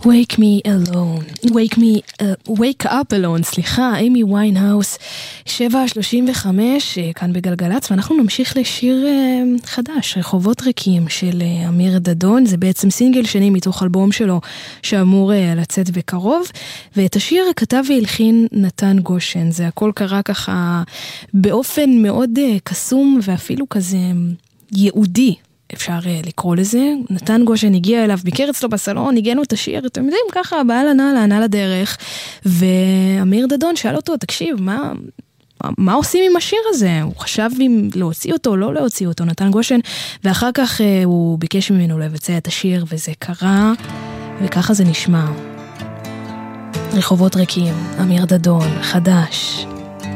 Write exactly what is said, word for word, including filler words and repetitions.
Wake me alone, wake me, uh, wake up alone, סליחה, אימי ויינהאוס, שבע שלושים וחמש, כאן בגלגלץ, ואנחנו נמשיך לשיר uh, חדש, רחובות ריקים של uh, אמיר דדון, זה בעצם סינגל שני מתוך אלבום שלו, שאמור uh, לצאת בקרוב, ואת השיר כתב והלחין נתן גושן, זה הכל קרה ככה באופן מאוד uh, קסום, ואפילו כזה יהודי, אפשר לקרוא לזה. נתן גושן הגיע אליו, ביקר אצלו בסלון, הגענו את השיר, אתם יודעים, ככה, בעל הנעלה, ענה לדרך, ואמיר דדון שאל אותו, תקשיב, מה, מה עושים עם השיר הזה? הוא חשב אם להוציא אותו או לא להוציא אותו, נתן גושן, ואחר כך הוא ביקש ממנו לבצע את השיר, וזה קרה, וככה זה נשמע. רחובות ריקים, אמיר דדון, חדש.